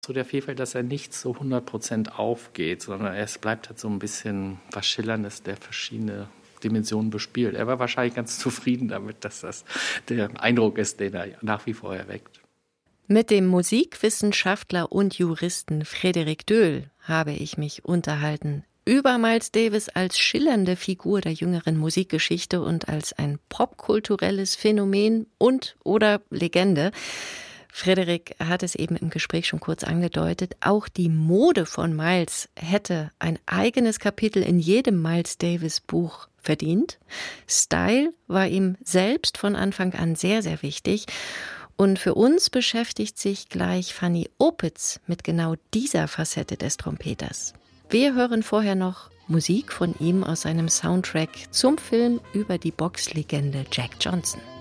So der Vielfalt, dass er nicht so 100% aufgeht, sondern es bleibt halt so ein bisschen was Schillerndes, der verschiedene Dimensionen bespielt. Er war wahrscheinlich ganz zufrieden damit, dass das der Eindruck ist, den er nach wie vor erweckt. Mit dem Musikwissenschaftler und Juristen Frédéric Döhl habe ich mich unterhalten über Miles Davis als schillernde Figur der jüngeren Musikgeschichte und als ein popkulturelles Phänomen und oder Legende. Frédéric hat es eben im Gespräch schon kurz angedeutet, auch die Mode von Miles hätte ein eigenes Kapitel in jedem Miles Davis Buch verdient. Style war ihm selbst von Anfang an sehr, sehr wichtig. Und für uns beschäftigt sich gleich Fanny Opitz mit genau dieser Facette des Trompeters. Wir hören vorher noch Musik von ihm aus seinem Soundtrack zum Film über die Boxlegende Jack Johnson.